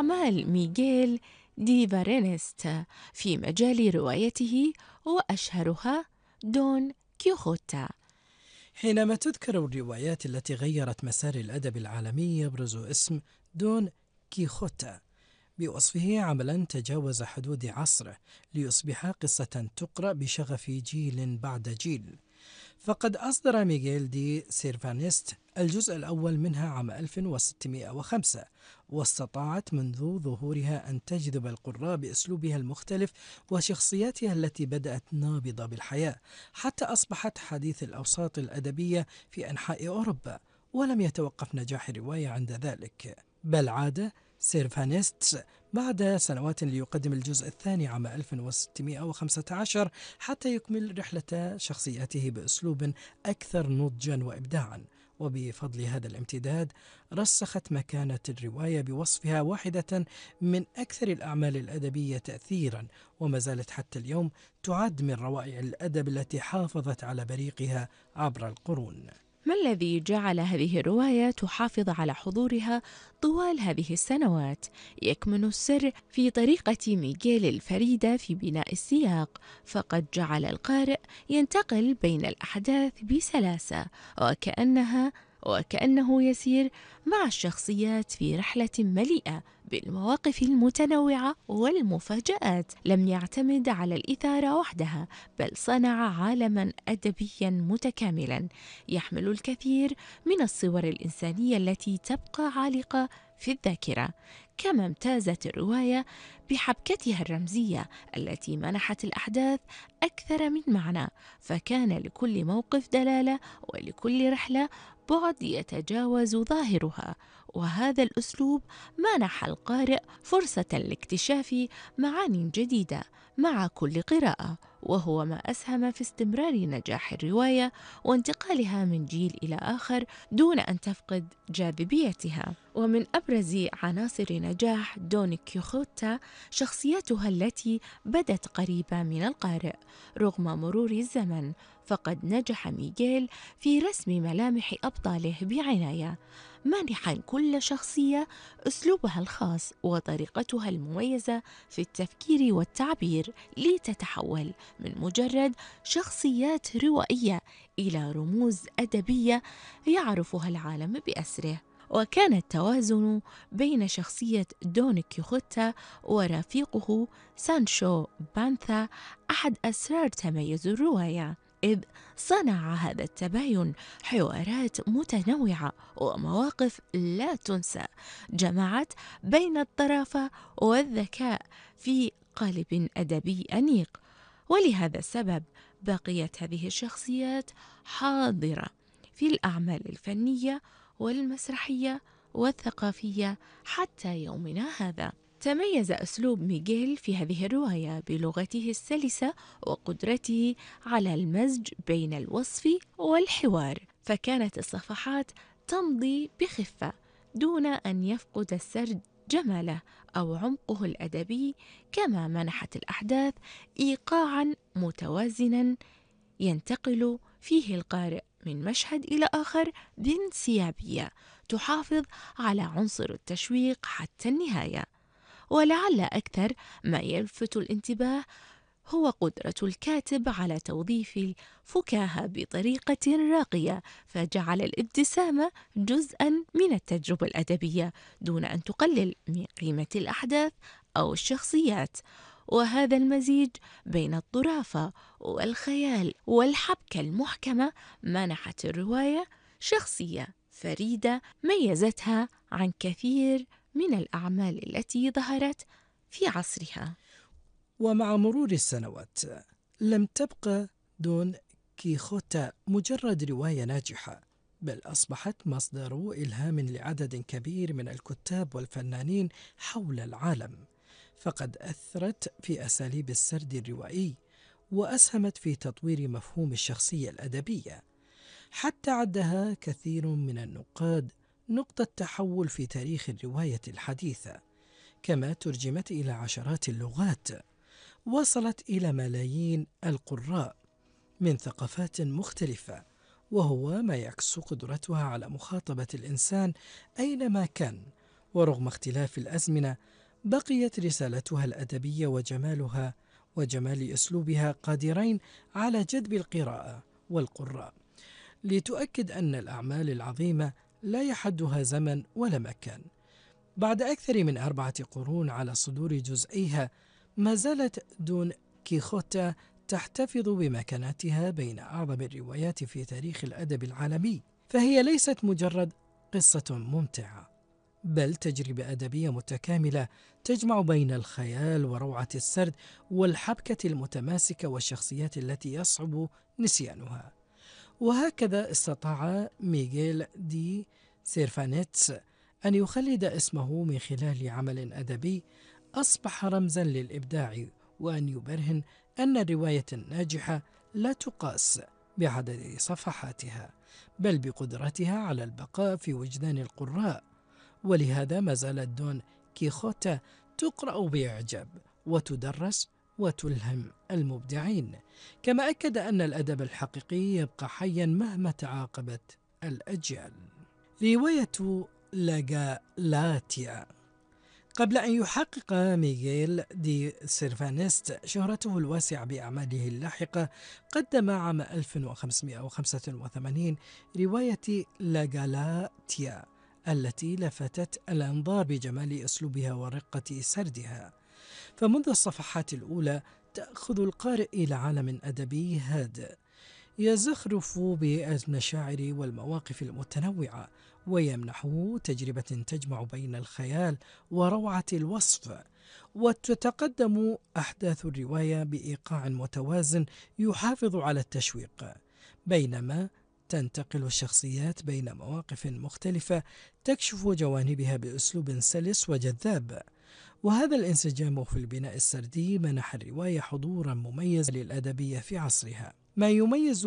أعمال ميغيل دي فارينيست في مجال روايته، وأشهرها دون كيخوتا. حينما تذكر الروايات التي غيرت مسار الأدب العالمي يبرز اسم دون كيخوتا بوصفه عملا تجاوز حدود عصره ليصبح قصة تقرأ بشغف جيل بعد جيل. فقد أصدر ميغيل دي سيرفانيست الجزء الأول منها عام 1605، واستطاعت منذ ظهورها أن تجذب القراء بأسلوبها المختلف وشخصياتها التي بدأت نابضة بالحياة، حتى أصبحت حديث الأوساط الأدبية في أنحاء أوروبا. ولم يتوقف نجاح الرواية عند ذلك، بل عاد سيرفانيست بعد سنوات ليقدم الجزء الثاني عام 1615 حتى يكمل رحلة شخصياته بأسلوب أكثر نضجا وإبداعا. وبفضل هذا الامتداد رسخت مكانة الرواية بوصفها واحدة من أكثر الأعمال الأدبية تأثيرا، وما زالت حتى اليوم تعد من روائع الأدب التي حافظت على بريقها عبر القرون. ما الذي جعل هذه الرواية تحافظ على حضورها طوال هذه السنوات؟ يكمن السر في طريقة ميغيل الفريدة في بناء السياق، فقد جعل القارئ ينتقل بين الأحداث بسلاسة، وكأنه يسير مع الشخصيات في رحلة مليئة بالمواقف المتنوعة والمفاجآت. لم يعتمد على الإثارة وحدها، بل صنع عالما أدبيا متكاملا يحمل الكثير من الصور الإنسانية التي تبقى عالقة في الذاكرة. كما امتازت الرواية بحبكتها الرمزية التي منحت الأحداث أكثر من معنى، فكان لكل موقف دلالة ولكل رحلة بعد يتجاوز ظاهرها. وهذا الأسلوب منح القارئ فرصة لاكتشاف معان جديدة مع كل قراءة، وهو ما أسهم في استمرار نجاح الرواية وانتقالها من جيل إلى آخر دون أن تفقد جاذبيتها. ومن أبرز عناصر نجاح دون كيخوتا شخصيتها التي بدت قريبة من القارئ رغم مرور الزمن، فقد نجح ميغيل في رسم ملامح أبطاله بعناية، مانحا كل شخصية أسلوبها الخاص وطريقتها المميزة في التفكير والتعبير، لتتحول من مجرد شخصيات روائية إلى رموز أدبية يعرفها العالم بأسره. وكان التوازن بين شخصية دون كيخوتا ورفيقه سانشو بانثا أحد أسرار تميز الرواية، إذ صنع هذا التباين حوارات متنوعة ومواقف لا تنسى، جمعت بين الطرافة والذكاء في قالب أدبي أنيق. ولهذا السبب بقيت هذه الشخصيات حاضرة في الأعمال الفنية والمسرحية والثقافية حتى يومنا هذا. تميز أسلوب ميغيل في هذه الرواية بلغته السلسة وقدرته على المزج بين الوصف والحوار، فكانت الصفحات تمضي بخفة دون أن يفقد السرد جماله أو عمقه الأدبي، كما منحت الأحداث إيقاعا متوازنا ينتقل فيه القارئ من مشهد إلى آخر بانسيابية تحافظ على عنصر التشويق حتى النهاية. ولعل أكثر ما يلفت الانتباه هو قدرة الكاتب على توظيف الفكاهة بطريقة راقية، فجعل الابتسامة جزءا من التجربة الأدبية دون أن تقلل من قيمة الأحداث أو الشخصيات. وهذا المزيج بين الطرافة والخيال والحبكة المحكمة منحت الرواية شخصية فريدة ميزتها عن كثير من الأعمال التي ظهرت في عصرها. ومع مرور السنوات لم تبقى دون كيخوتا مجرد رواية ناجحة، بل أصبحت مصدر إلهام لعدد كبير من الكتاب والفنانين حول العالم، فقد أثرت في أساليب السرد الروائي وأسهمت في تطوير مفهوم الشخصية الأدبية، حتى عدها كثير من النقاد نقطة تحول في تاريخ الرواية الحديثة. كما ترجمت إلى عشرات اللغات، وصلت إلى ملايين القراء من ثقافات مختلفة، وهو ما يعكس قدرتها على مخاطبة الإنسان أينما كان، ورغم اختلاف الأزمنة بقيت رسالتها الأدبية وجمالها وجمال أسلوبها قادرين على جذب القراءة والقراء، لتؤكد أن الأعمال العظيمة لا يحدها زمن ولا مكان. بعد أكثر من 4 قرون على صدور جزئيها، ما زالت دون كيخوتا تحتفظ بمكانتها بين أعظم الروايات في تاريخ الأدب العالمي، فهي ليست مجرد قصة ممتعة، بل تجربة أدبية متكاملة تجمع بين الخيال وروعة السرد والحبكة المتماسكة والشخصيات التي يصعب نسيانها. وهكذا استطاع ميغيل دي سيرفانيتس أن يخلد اسمه من خلال عمل أدبي أصبح رمزا للإبداع، وأن يبرهن أن الرواية الناجحة لا تقاس بعدد صفحاتها، بل بقدرتها على البقاء في وجدان القراء. ولهذا ما زالت دون كيخوتا تقرأ بإعجاب وتدرس وتلهم المبدعين، كما أكد أن الأدب الحقيقي يبقى حيا مهما تعاقبت الأجيال. رواية لاغالاتيا. قبل أن يحقق ميغيل دي سيرفانيست شهرته الواسعة بأعماله اللاحقة، قدم عام 1585 رواية لاغالاتيا التي لفتت الأنظار بجمال أسلوبها ورقة سردها. فمنذ الصفحات الأولى تأخذ القارئ إلى عالم أدبي هادئ يزخرف بالمشاعر والمواقف المتنوعة، ويمنحه تجربة تجمع بين الخيال وروعة الوصف. وتتقدم أحداث الرواية بإيقاع متوازن يحافظ على التشويق، بينما تنتقل الشخصيات بين مواقف مختلفة تكشف جوانبها بأسلوب سلس وجذاب. وهذا الانسجام في البناء السردي منح الرواية حضورا مميزا للأدبية في عصرها. ما يميز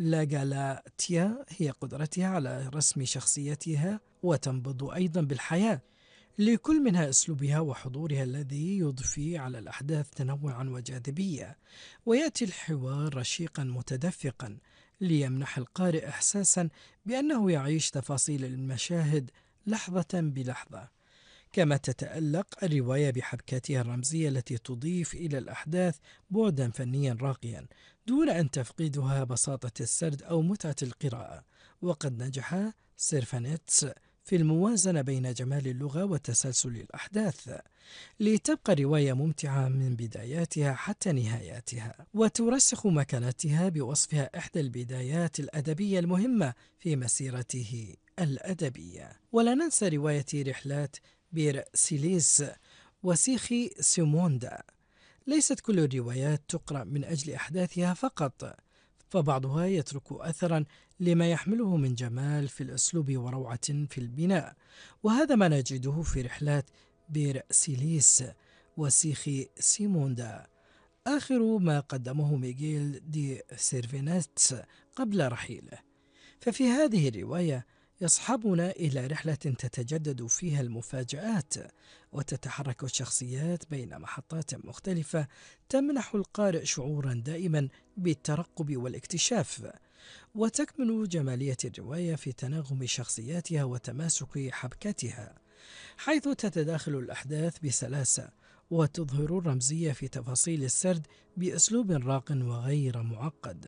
لاغالاتيا هي قدرتها على رسم شخصيتها وتنبض أيضا بالحياة، لكل منها أسلوبها وحضورها الذي يضفي على الأحداث تنوعا وجاذبية. ويأتي الحوار رشيقا متدفقا ليمنح القارئ إحساسا بأنه يعيش تفاصيل المشاهد لحظة بلحظة. كما تتألق الرواية بحبكاتها الرمزية التي تضيف إلى الأحداث بعدا فنيا راقيا دون أن تفقدها بساطة السرد أو متعة القراءة. وقد نجح سيرفانيتس في الموازنة بين جمال اللغة وتسلسل الأحداث، لتبقى الرواية ممتعة من بداياتها حتى نهاياتها، وترسخ مكانتها بوصفها إحدى البدايات الأدبية المهمة في مسيرته الأدبية. ولا ننسى رواية رحلات بيرسيليس وسيخي سيموندا. ليست كل الروايات تقرأ من أجل أحداثها فقط، فبعضها يترك أثرا لما يحمله من جمال في الأسلوب وروعة في البناء، وهذا ما نجده في رحلات بيرسيليس وسيخي سيموندا، آخر ما قدمه ميغيل دي سيرفينيتس قبل رحيله. ففي هذه الرواية يصحبنا إلى رحلة تتجدد فيها المفاجآت، وتتحرك الشخصيات بين محطات مختلفة تمنح القارئ شعورا دائما بالترقب والاكتشاف. وتكمن جمالية الرواية في تناغم شخصياتها وتماسك حبكتها، حيث تتداخل الأحداث بسلاسة وتظهر الرمزية في تفاصيل السرد بأسلوب راق وغير معقد.